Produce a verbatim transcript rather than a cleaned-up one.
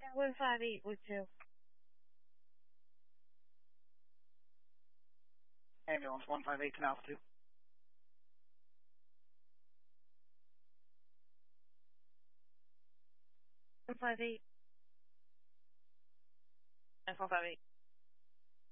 one five eight with two. Ambulance one five eight to altitude. One five eight. Nine four five eight.